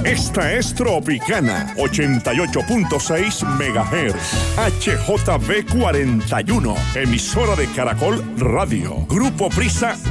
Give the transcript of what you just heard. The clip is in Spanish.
Esta es Tropicana 88.6 MHz. HJB 41, emisora de Caracol Radio. Grupo Prisa